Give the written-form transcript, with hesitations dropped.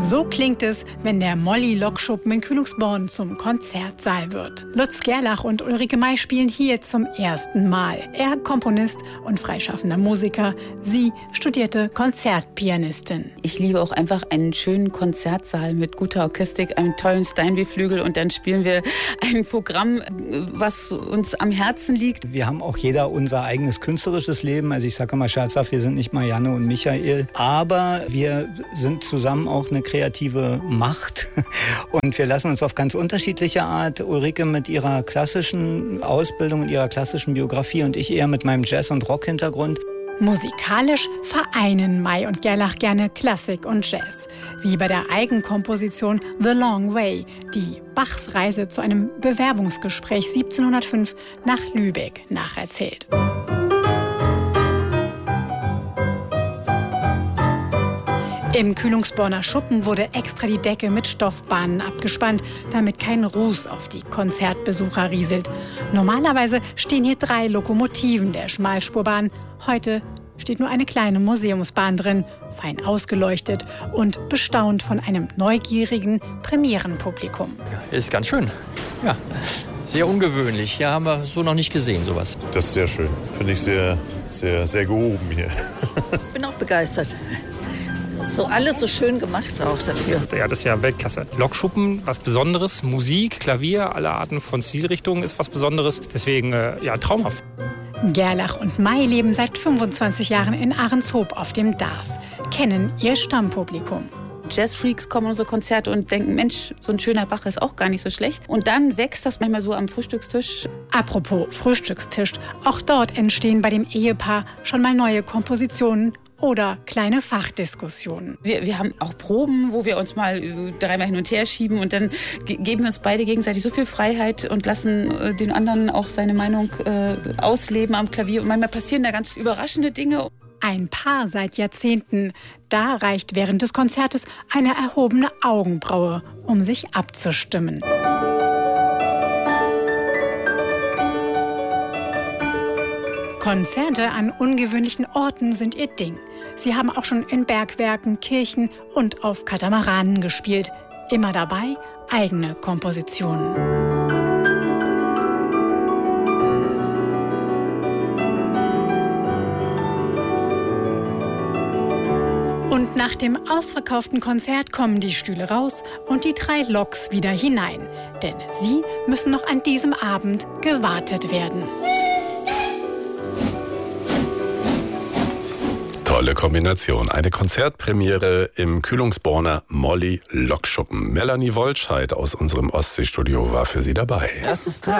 So klingt es, wenn der Molly-Lokschuppen in Kühlungsborn zum Konzertsaal wird. Lutz Gerlach und Ulrike May spielen hier zum ersten Mal. Er Komponist und freischaffender Musiker. Sie studierte Konzertpianistin. Ich liebe auch einfach einen schönen Konzertsaal mit guter Akustik, einem tollen Steinway-Flügel und dann spielen wir ein Programm, was uns am Herzen liegt. Wir haben auch jeder unser eigenes künstlerisches Leben. Also ich sage immer scherzhaft, wir sind nicht Marianne und Michael, aber wir sind zusammen auch eine kreative Macht und wir lassen uns auf ganz unterschiedliche Art, Ulrike mit ihrer klassischen Ausbildung und ihrer klassischen Biografie und ich eher mit meinem Jazz- und Rock-Hintergrund. Musikalisch vereinen May und Gerlach gerne Klassik und Jazz. Wie bei der Eigenkomposition The Long Way, die Bachs Reise zu einem Bewerbungsgespräch 1705 nach Lübeck nacherzählt. Im Kühlungsborner Schuppen wurde extra die Decke mit Stoffbahnen abgespannt, damit kein Ruß auf die Konzertbesucher rieselt. Normalerweise stehen hier 3 Lokomotiven der Schmalspurbahn. Heute steht nur eine kleine Museumsbahn drin, fein ausgeleuchtet und bestaunt von einem neugierigen Premierenpublikum. Ist ganz schön. Ja, sehr ungewöhnlich. Ja, haben wir so noch nicht gesehen, sowas. Das ist sehr schön. Finde ich sehr, sehr, sehr gehoben hier. Ich bin auch begeistert. So alles so schön gemacht auch dafür. Ja, das ist ja Weltklasse. Lokschuppen, was Besonderes. Musik, Klavier, alle Arten von Stilrichtungen ist was Besonderes. Deswegen, ja, traumhaft. Gerlach und May leben seit 25 Jahren in Ahrenshoop auf dem Dars, kennen ihr Stammpublikum. Jazzfreaks kommen in unsere Konzerte und denken, Mensch, so ein schöner Bach ist auch gar nicht so schlecht. Und dann wächst das manchmal so am Frühstückstisch. Apropos Frühstückstisch, auch dort entstehen bei dem Ehepaar schon mal neue Kompositionen oder kleine Fachdiskussionen. Wir haben auch Proben, wo wir uns mal 3-mal hin und her schieben und dann geben wir uns beide gegenseitig so viel Freiheit und lassen den anderen auch seine Meinung ausleben am Klavier. Und manchmal passieren da ganz überraschende Dinge. Ein Paar seit Jahrzehnten. Da reicht während des Konzertes eine erhobene Augenbraue, um sich abzustimmen. Konzerte an ungewöhnlichen Orten sind ihr Ding. Sie haben auch schon in Bergwerken, Kirchen und auf Katamaranen gespielt. Immer dabei eigene Kompositionen. Und nach dem ausverkauften Konzert kommen die Stühle raus und die 3 Loks wieder hinein. Denn sie müssen noch an diesem Abend gewartet werden. Tolle Kombination. Eine Konzertpremiere im Kühlungsborner Molly-Lokschuppen. Melanie Wollscheid aus unserem Ostseestudio war für Sie dabei. Das ist